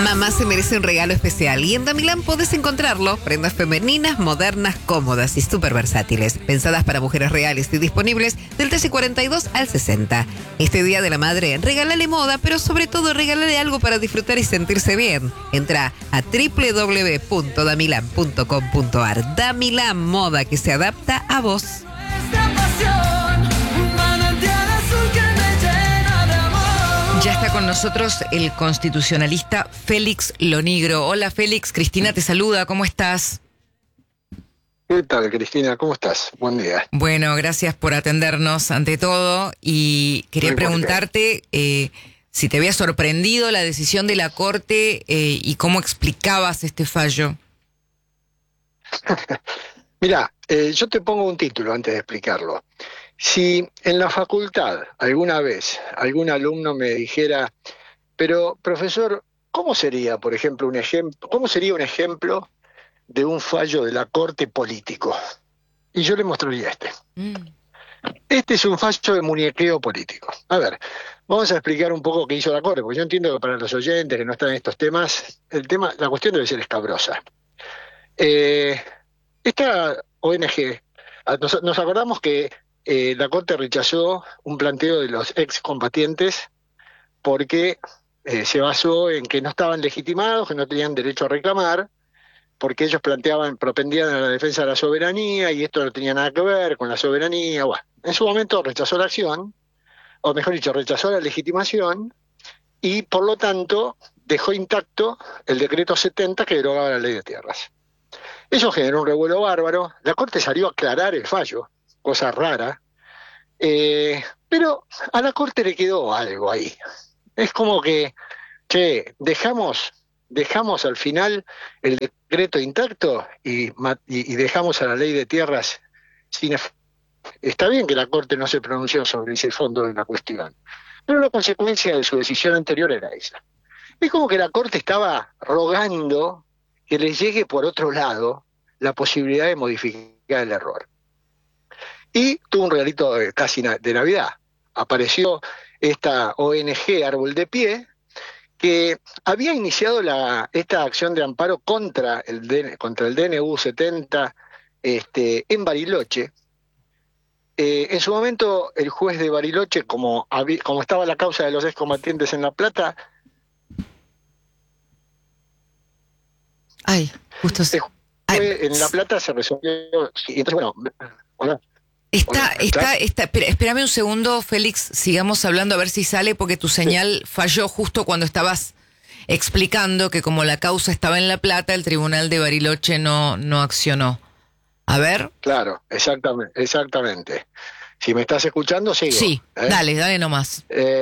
Mamá se merece un regalo especial y en Damilán podés encontrarlo. Prendas femeninas, modernas, cómodas y súper versátiles. Pensadas para mujeres reales y disponibles del 1342 al 60. Este Día de la Madre, regálale moda, pero sobre todo regálale algo para disfrutar y sentirse bien. Entra a www.damilan.com.ar. Damilán, moda que se adapta a vos. Ya está con nosotros el constitucionalista Félix Lonigro. Hola Félix, Cristina te saluda, ¿cómo estás? ¿Qué tal, Cristina? ¿Cómo estás? Buen día. Bueno, gracias por atendernos ante todo y quería preguntarte si te había sorprendido la decisión de la Corte y cómo explicabas este fallo. Mirá, yo te pongo un título antes de explicarlo. Si en la facultad alguna vez algún alumno me dijera, pero profesor, ¿cómo sería, por ejemplo, cómo sería un ejemplo de un fallo de la Corte político? Y yo le mostraría este. Este es un fallo de muñequeo político. A ver, vamos a explicar un poco qué hizo la Corte, porque yo entiendo que para los oyentes que no están en estos temas, la cuestión debe ser escabrosa. Esta ONG, nos acordamos que la Corte rechazó un planteo de los excombatientes porque se basó en que no estaban legitimados, que no tenían derecho a reclamar, porque ellos propendían a la defensa de la soberanía y esto no tenía nada que ver con la soberanía. Bueno, en su momento rechazó la acción, o mejor dicho, rechazó la legitimación y por lo tanto dejó intacto el decreto 70 que derogaba la ley de tierras. Eso generó un revuelo bárbaro. La Corte salió a aclarar el fallo, cosa rara, pero a la Corte le quedó algo ahí. Es como que, dejamos al final el decreto intacto y dejamos a la ley de tierras sin efecto. Está bien que la Corte no se pronunció sobre ese fondo de la cuestión, pero la consecuencia de su decisión anterior era esa. Es como que la Corte estaba rogando que les llegue por otro lado la posibilidad de modificar el error. Y tuvo un regalito casi de Navidad. Apareció esta ONG Árbol de Pie, que había iniciado esta acción de amparo contra el DNU 70 en Bariloche. En su momento, el juez de Bariloche, como estaba la causa de los excombatientes en La Plata, en La Plata se resolvió. Y entonces, bueno, hola. Espérame un segundo, Félix, sigamos hablando a ver si sale, porque tu señal falló justo cuando estabas explicando que como la causa estaba en La Plata, el tribunal de Bariloche no accionó. A ver. Claro, exactamente. Si me estás escuchando, sigo. Sí, dale nomás.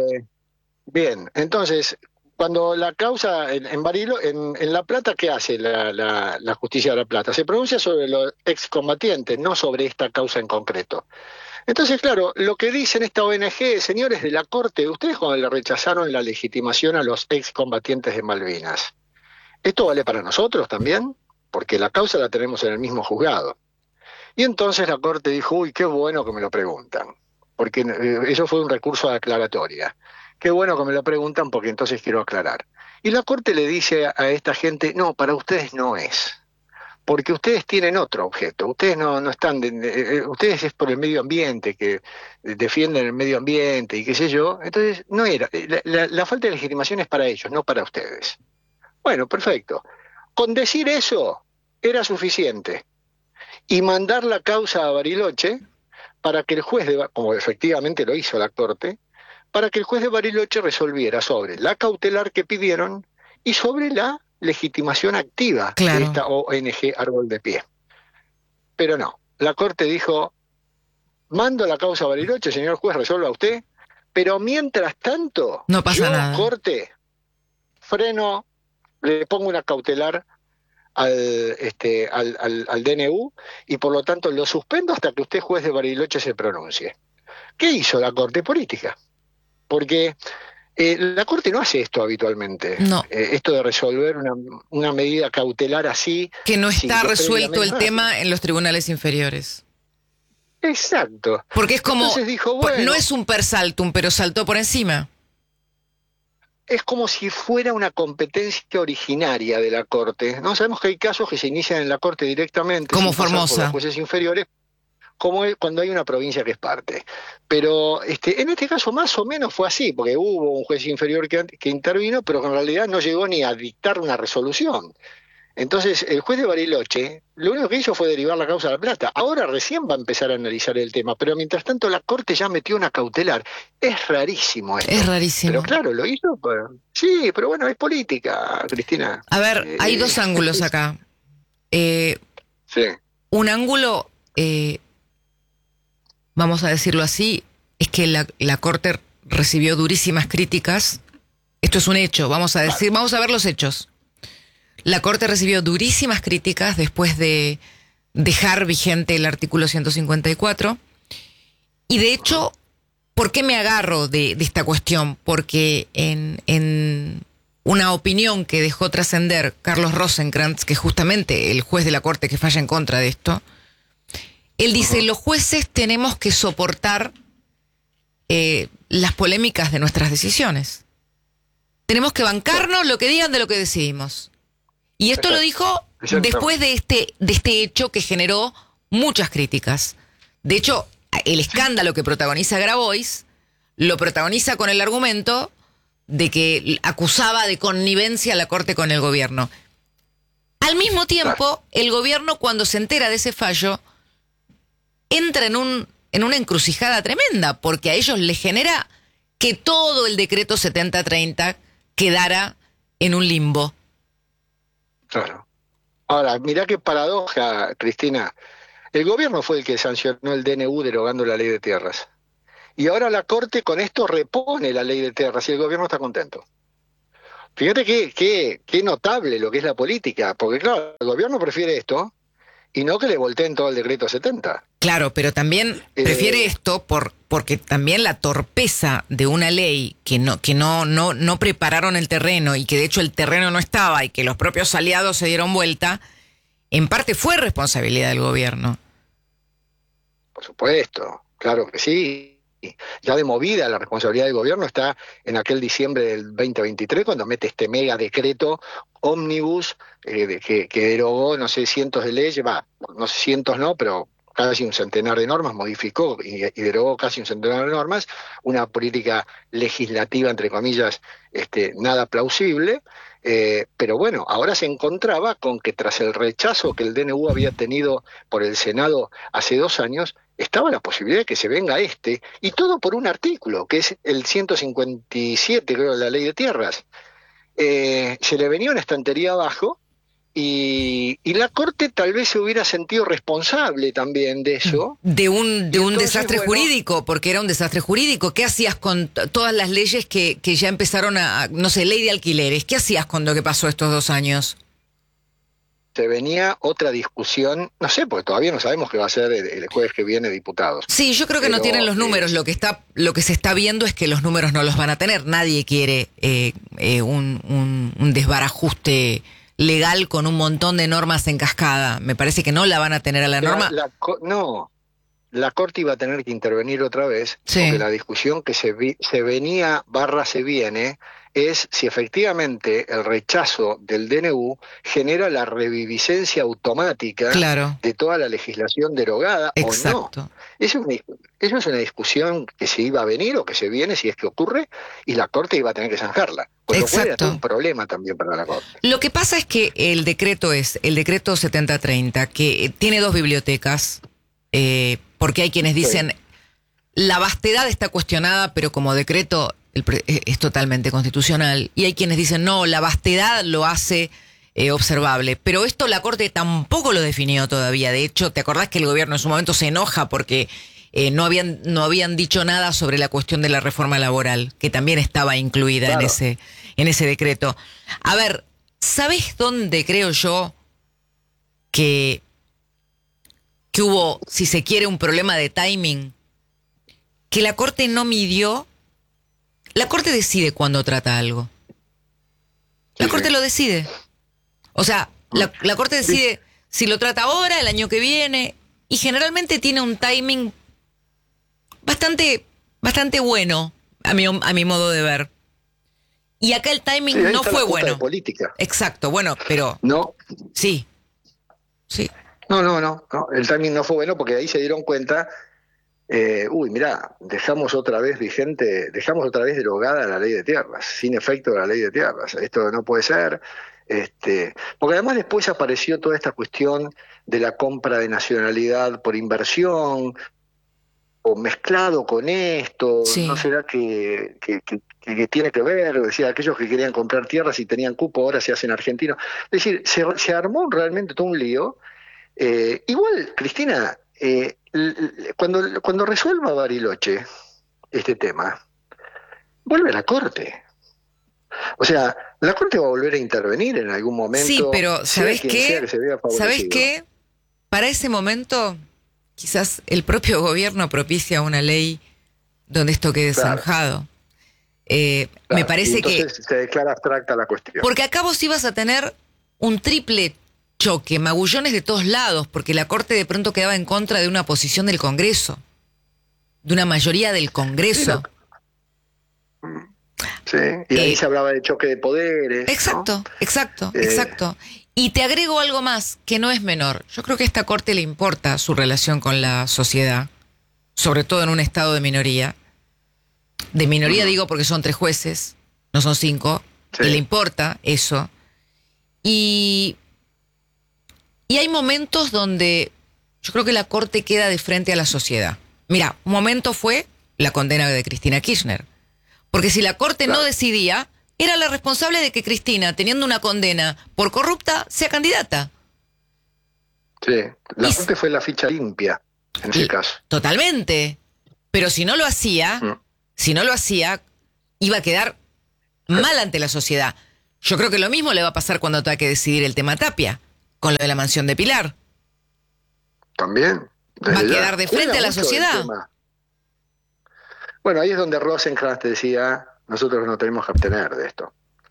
Bien, entonces, cuando la causa en La Plata, ¿qué hace la justicia de La Plata? Se pronuncia sobre los excombatientes, no sobre esta causa en concreto. Entonces, claro, lo que dicen esta ONG, señores de la Corte, ustedes cuando le rechazaron la legitimación a los excombatientes de Malvinas, ¿esto vale para nosotros también? Porque la causa la tenemos en el mismo juzgado. Y entonces la Corte dijo, uy, qué bueno que me lo preguntan, porque eso fue un recurso de aclaratoria. Qué bueno que me lo preguntan porque entonces quiero aclarar. Y la Corte le dice a esta gente, no, para ustedes no es, porque ustedes tienen otro objeto, ustedes no están, ustedes es por el medio ambiente, que defienden el medio ambiente y qué sé yo, entonces no era, la falta de legitimación es para ellos, no para ustedes. Bueno, perfecto. Con decir eso era suficiente y mandar la causa a Bariloche para que el juez, como efectivamente lo hizo la Corte, para que el juez de Bariloche resolviera sobre la cautelar que pidieron y sobre la legitimación activa de esta ONG Árbol de Pie. Pero no, la Corte dijo, mando la causa a Bariloche, señor juez, resuelva usted, pero mientras tanto, no pasa nada. Corte, freno, le pongo una cautelar al DNU y por lo tanto lo suspendo hasta que usted, juez de Bariloche, se pronuncie. ¿Qué hizo la Corte? Política. Porque la Corte no hace esto habitualmente. No. Esto de resolver una medida cautelar así. Que no está resuelto el tema en los tribunales inferiores. Exacto. Porque es como, entonces dijo, bueno, no es un per saltum, pero saltó por encima. es como si fuera una competencia originaria de la Corte, ¿no? Sabemos que hay casos que se inician en la Corte directamente, Como sin pasar por Formosa. los jueces inferiores, como cuando hay una provincia que es parte. Pero en este caso más o menos fue así, porque hubo un juez inferior que intervino, pero que en realidad no llegó ni a dictar una resolución. Entonces, el juez de Bariloche lo único que hizo fue derivar la causa a La Plata. Ahora recién va a empezar a analizar el tema, pero mientras tanto la Corte ya metió una cautelar. Es rarísimo esto. Es rarísimo. Pero claro, lo hizo. Sí, pero bueno, es política, Cristina. A ver, hay dos ángulos acá. Sí. Un ángulo, vamos a decirlo así, es que la Corte recibió durísimas críticas. Esto es un hecho, vamos a ver los hechos. La Corte recibió durísimas críticas después de dejar vigente el artículo 154. Y de hecho, ¿por qué me agarro de esta cuestión? Porque en una opinión que dejó trascender Carlos Rosenkrantz, que es justamente el juez de la Corte que falla en contra de esto, él dice, los jueces tenemos que soportar las polémicas de nuestras decisiones. Tenemos que bancarnos lo que digan de lo que decidimos. Y esto lo dijo después de este hecho que generó muchas críticas. De hecho, el escándalo que protagoniza Grabois lo protagoniza con el argumento de que acusaba de connivencia a la Corte con el gobierno. Al mismo tiempo, el gobierno, cuando se entera de ese fallo, entra en una encrucijada tremenda, porque a ellos les genera que todo el decreto 7030 quedara en un limbo. Claro. Ahora, mirá qué paradoja, Cristina. El gobierno fue el que sancionó el DNU derogando la ley de tierras. Y ahora la Corte con esto repone la ley de tierras y el gobierno está contento. Fíjate qué notable lo que es la política, porque claro, el gobierno prefiere esto y no que le volteen todo el decreto 70. Claro, pero también prefiere esto porque también la torpeza de una ley que no prepararon el terreno y que de hecho el terreno no estaba y que los propios aliados se dieron vuelta, en parte fue responsabilidad del gobierno. Por supuesto, claro que sí. Ya de movida la responsabilidad del gobierno está en aquel diciembre del 2023 cuando mete este mega decreto ómnibus que derogó, no sé, cientos de leyes, no sé, cientos no, pero casi un centenar de normas, modificó y derogó casi un centenar de normas, una política legislativa, entre comillas, nada plausible, pero bueno, ahora se encontraba con que tras el rechazo que el DNU había tenido por el Senado hace 2 años, estaba la posibilidad de que se venga y todo por un artículo, que es el 157, creo, de la Ley de Tierras. Se le venía una estantería abajo y la Corte tal vez se hubiera sentido responsable también de eso. De un entonces, desastre jurídico, porque era un desastre jurídico. ¿Qué hacías con todas las leyes que ya empezaron no sé, ley de alquileres? ¿Qué hacías con lo que pasó estos 2 años? Se venía otra discusión, no sé, porque todavía no sabemos qué va a ser el jueves que viene diputados. Sí, yo creo que no tienen los números. Lo que se está viendo es que los números no los van a tener. Nadie quiere un desbarajuste legal con un montón de normas en cascada. Me parece que no la van a tener a la norma. No, la Corte iba a tener que intervenir otra vez, sí, porque la discusión que se venía / se viene es si efectivamente el rechazo del DNU genera la reviviscencia automática, claro, de toda la legislación derogada. Exacto. O no. Eso es una discusión que se iba a venir o que se viene si es que ocurre, y la Corte iba a tener que zanjarla. Pues lo cual era un problema también para la Corte. Lo que pasa es que el decreto 7030, que tiene 2 bibliotecas, porque hay quienes dicen, sí, la vastedad está cuestionada, pero como decreto es totalmente constitucional, y hay quienes dicen, no, la vastedad lo hace observable, pero esto la Corte tampoco lo definió todavía. De hecho, ¿te acordás que el gobierno en su momento se enoja porque no habían dicho nada sobre la cuestión de la reforma laboral, que también estaba incluida, claro, en ese decreto? A ver, ¿sabés dónde creo yo que hubo, si se quiere, un problema de timing? Que la Corte no midió. La Corte decide cuándo trata algo. La Corte lo decide. O sea, la Corte decide si lo trata ahora, el año que viene, y generalmente tiene un timing bastante bueno, a mi modo de ver. Y acá el timing Sí, ahí no está fue la cuota bueno. de política. Exacto, bueno, pero No, sí. no. El timing no fue bueno porque ahí se dieron cuenta. Mirá, dejamos otra vez derogada la ley de tierras, sin efecto de la ley de tierras. Esto no puede ser. Porque además después apareció toda esta cuestión de la compra de nacionalidad por inversión, o mezclado con esto, Sí. ¿no será que tiene que ver? Decía, aquellos que querían comprar tierras y tenían cupo ahora se hacen argentinos. Es decir, se armó realmente todo un lío. Igual, Cristina, cuando resuelva Bariloche este tema, vuelve a la Corte. O sea, la Corte va a volver a intervenir en algún momento. Sí, pero ¿sabés sea quien sea qué? que se vea favorecido. ¿Sabés qué? Para ese momento, quizás el propio gobierno propicia una ley donde esto quede Claro. zanjado. Claro, Me parece y entonces se declara abstracta la cuestión. porque acá vos ibas a tener un triple choque, magullones de todos lados, porque la Corte de pronto quedaba en contra de una posición del Congreso, de una mayoría del Congreso. Sí, y ahí se hablaba de choque de poderes. Exacto, ¿no? exacto. Y te agrego algo más, que no es menor. Yo creo que a esta Corte le importa su relación con la sociedad, sobre todo en un estado de minoría. De minoría digo porque son 3 jueces, no son 5, Sí. y le importa eso. Y hay momentos donde yo creo que la Corte queda de frente a la sociedad. Mira, un momento fue la condena de Cristina Kirchner. Porque si la Corte no decidía, era la responsable de que Cristina, teniendo una condena por corrupta, sea candidata. Sí, la Y- Corte fue la ficha limpia en ese caso. Totalmente. Pero si no lo hacía, iba a quedar mal ante la sociedad. Yo creo que lo mismo le va a pasar cuando tenga que decidir el tema Tapia, con lo de la mansión de Pilar. También. Va a desde ya. quedar de frente Cuida a la mucho el sociedad. tema. Bueno, ahí es donde Rosenkrantz decía, nosotros no tenemos que obtener de esto.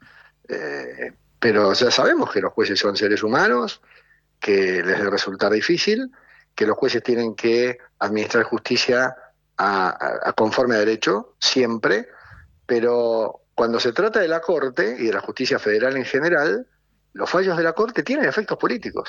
Pero ya sabemos que los jueces son seres humanos, que les debe resultar difícil, que los jueces tienen que administrar justicia a conforme a derecho, siempre, pero cuando se trata de la Corte y de la justicia federal en general, los fallos de la Corte tienen efectos políticos.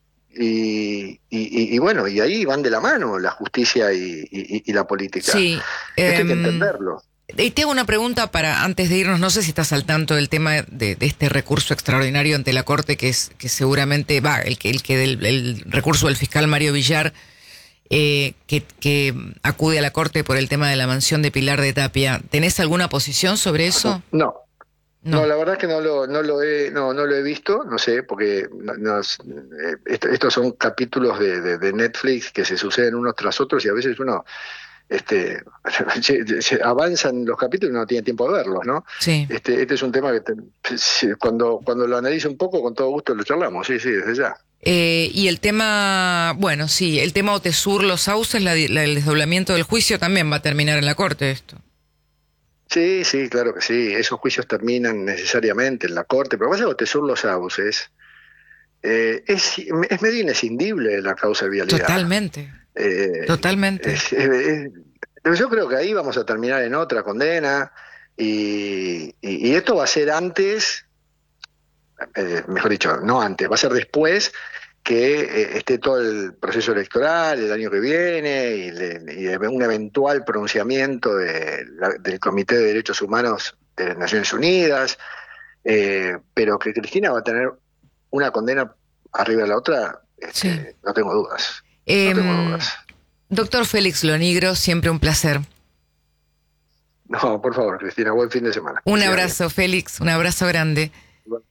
Y bueno, y ahí van de la mano la justicia y la política. Sí. Esto hay que entenderlo. Y te hago una pregunta para, antes de irnos, no sé si estás al tanto del tema de este recurso extraordinario ante la Corte, que seguramente va, el recurso del fiscal Mario Villar, que acude a la Corte por el tema de la mansión de Pilar de Tapia. ¿Tenés alguna posición sobre eso? No, la verdad es que no lo he visto, no sé, porque estos son capítulos de Netflix que se suceden unos tras otros y a veces uno se avanzan los capítulos y no tiene tiempo de verlos, ¿no? Sí. Este es un tema que cuando lo analizo un poco, con todo gusto lo charlamos, sí, desde ya. Y el tema, bueno, sí, el tema Otesur, los sauces, el desdoblamiento del juicio también va a terminar en la Corte esto. Sí, claro que sí, esos juicios terminan necesariamente en la Corte, pero pasa que Otesur los sauces es medio inescindible la causa de vialidad. Totalmente. Yo creo que ahí vamos a terminar en otra condena y esto va a ser antes, mejor dicho, no antes, va a ser después que esté todo el proceso electoral el año que viene y un eventual pronunciamiento del Comité de Derechos Humanos de las Naciones Unidas, pero que Cristina va a tener una condena arriba de la otra, Sí. no tengo dudas. No tengo dudas. Doctor Félix Lonigro, siempre un placer. No, por favor, Cristina, buen fin de semana. Un Sí, abrazo, Félix, un abrazo grande. Bueno.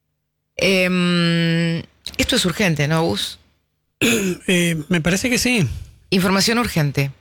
Esto es urgente, ¿no, Gus? Me parece que sí. Información urgente.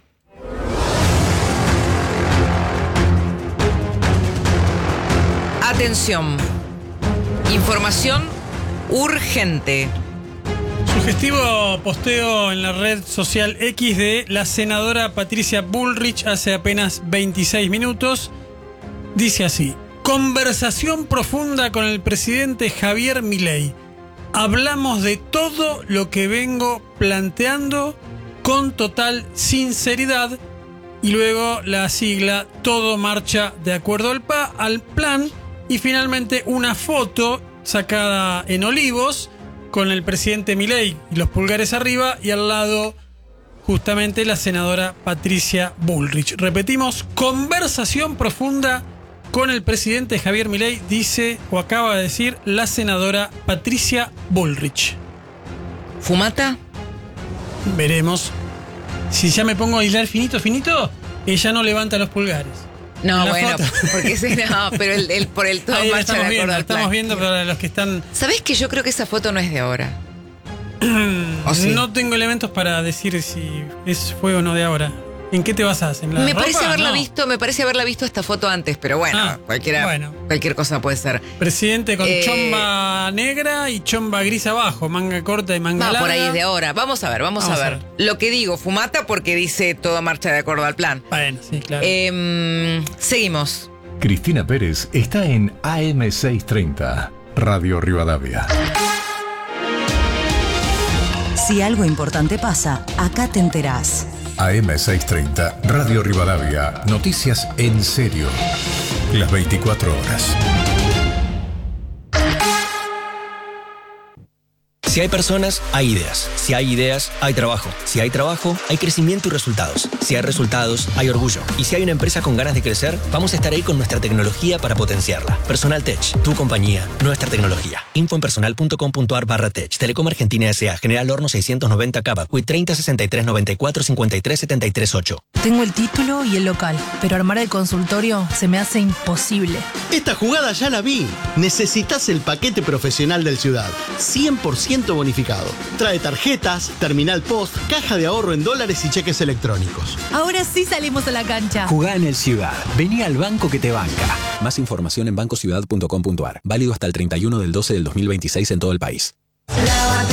Atención. Información urgente. Sugestivo posteo en la red social X de la senadora Patricia Bullrich hace apenas 26 minutos. Dice así: conversación profunda con el presidente Javier Milei. Hablamos de todo lo que vengo planteando con total sinceridad. Y luego la sigla: todo marcha de acuerdo al plan. Y finalmente una foto sacada en Olivos con el presidente Milei y los pulgares arriba y al lado justamente la senadora Patricia Bullrich. Repetimos, conversación profunda con el presidente Javier Milei, dice o acaba de decir la senadora Patricia Bullrich. ¿Fumata? Veremos. Si ya me pongo a hilar finito, ella no levanta los pulgares. No, la bueno, foto. porque pero el por el todo Ahí la marcha de acuerdo al plan. estamos viendo para los que están... ¿Sabés que yo creo que esa foto no es de ahora? ¿O sí? No tengo elementos para decir si fue o no de ahora. ¿En qué te basás? ¿En la Me ropa? parece haberla No. visto esta foto antes, pero bueno, cualquier cosa puede ser. Presidente con chomba negra y chomba gris abajo, manga corta y manga larga. Por ahí es de ahora. Vamos a ver. Lo que digo, fumata porque dice todo marcha de acuerdo al plan. Bueno, sí, claro. Seguimos. Cristina Pérez está en AM630, Radio Rivadavia. Si algo importante pasa, acá te enterás. AM630, Radio Rivadavia. Noticias en serio. Las 24 horas. Si hay personas, hay ideas. Si hay ideas, hay trabajo. Si hay trabajo, hay crecimiento y resultados. Si hay resultados, hay orgullo. Y si hay una empresa con ganas de crecer, vamos a estar ahí con nuestra tecnología para potenciarla. Personal Tech, tu compañía, nuestra tecnología. Info en personal.com.ar/tech. Telecom Argentina S.A. General Horno 690 Cava. Quit 30 63 94 53 73 8. Tengo el título y el local, pero armar el consultorio se me hace imposible. Esta jugada ya la vi. Necesitas el paquete profesional del Ciudad. 100% bonificado. Trae tarjetas, terminal post, caja de ahorro en dólares y cheques electrónicos. Ahora sí salimos a la cancha. Jugá en el Ciudad. Vení al banco que te banca. Más información en bancociudad.com.ar. Válido hasta el 31 del 12 del 2026 en todo el país.